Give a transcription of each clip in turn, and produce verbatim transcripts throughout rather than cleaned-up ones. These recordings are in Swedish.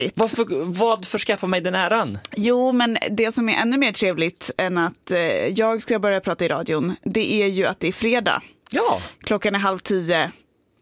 Varför, vad förskaffar mig den äran? Jo, men det som är ännu mer trevligt än att eh, jag ska börja prata i radion, det är ju att det är fredag. Ja. Klockan är halv tio.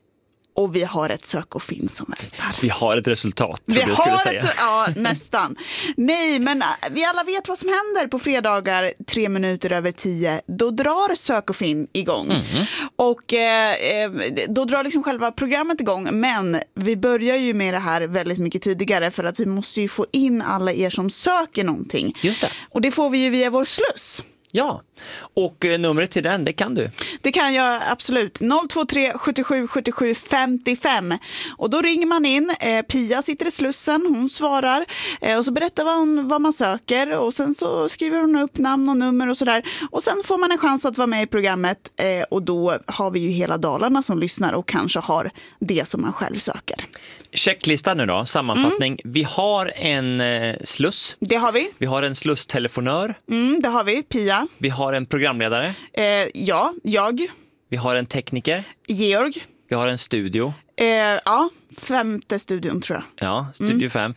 Och vi har ett sök och finn som väntar. Vi har ett resultat. Vi du har säga. ett, ja, nästan. Nej, men vi alla vet vad som händer på fredagar tre minuter över tio. Då drar sök och finn igång. Mm. Och eh, då drar liksom själva programmet igång. Men vi börjar ju med det här väldigt mycket tidigare för att vi måste ju få in alla er som söker någonting. Just det. Och det får vi ju via vår sluss. Ja, och eh, numret till den, det kan du. Det kan jag absolut. noll två tre sjuttiosju sjuttiosju femtiofem. Och då ringer man in. Eh, Pia sitter i slussen, hon svarar. Eh, och så berättar hon vad man söker. Och sen så skriver hon upp namn och nummer och sådär. Och sen får man en chans att vara med i programmet. Eh, och då har vi ju hela Dalarna som lyssnar och kanske har det som man själv söker. Checklista nu då, sammanfattning. Mm. Vi har en eh, sluss. Det har vi. Vi har en slusstelefonör. Mm, det har vi, Pia. Vi har en programledare. Eh, ja, jag. Vi har en tekniker. Georg. Vi har en studio. Eh, ja, femte studion tror jag. Ja, studio mm. fem.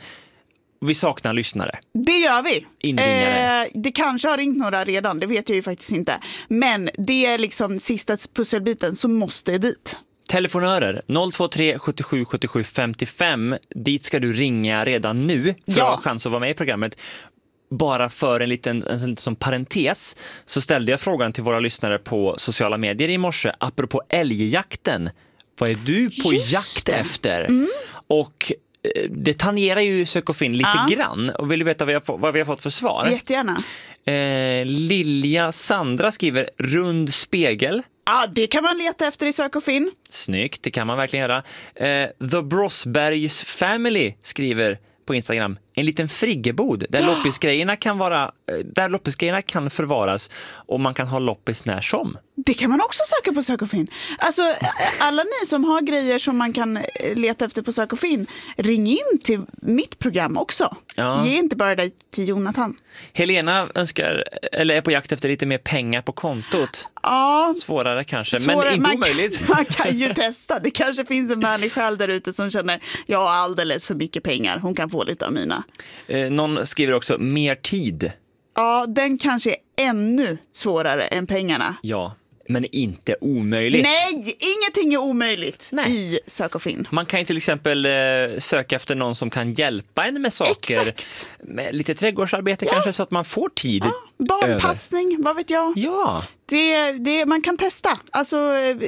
Vi saknar lyssnare. Det gör vi. Inringare. Eh, det kanske har ringt några redan, det vet jag ju faktiskt inte. Men det är liksom sista pusselbiten som måste dit. Telefonörer noll två tre sjuttiosju sjuttiosju femtiofem. Dit ska du ringa redan nu för ja. att ha chans att vara med i programmet. Bara för en liten, en liten som parentes så ställde jag frågan till våra lyssnare på sociala medier i morse apropå älgjakten. Vad är du på Just jakt det. efter? Mm. Och eh, det tangerar ju sök och finn lite ja. grann. Och vill du veta vad, jag, vad vi har fått för svar? Jättegärna. Eh, Lilja Sandra skriver rund spegel. Ja, det kan man leta efter i sök och finn. Snyggt, det kan man verkligen göra. Eh, The Brosbergs Family skriver på Instagram en liten friggebod där ja. loppisgrejerna kan vara där loppisgrejerna kan förvaras och man kan ha loppis när som. Det kan man också söka på sök och finn. Alltså alla ni som har grejer som man kan leta efter på sök och finn, ring in till mitt program också. Ja. Ge inte bara dig till Jonathan. Helena önskar eller är på jakt efter lite mer pengar på kontot. Ja. Svårare kanske, Svårare. men inte man omöjligt. Kan, man kan ju testa. Det kanske finns en människa där ute som känner jag har alldeles för mycket pengar. Hon kan få lite av mina. Eh, någon skriver också mer tid. Ja, den kanske är ännu svårare än pengarna. Ja, men inte omöjligt. Nej, ingenting är omöjligt Nej. i sök och finn. Man kan ju till exempel eh, söka efter någon som kan hjälpa en med saker. Exakt. Med lite trädgårdsarbete ja. kanske så att man får tid. Ja, barnpassning, över. Vad vet jag. Ja. Det, det, man kan testa. Alltså,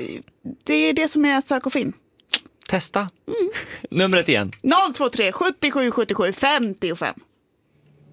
det är det som är sök och finn. Testa. Mm. Numret igen. noll två tre sjuttiosju sjuttiosju femtiofem.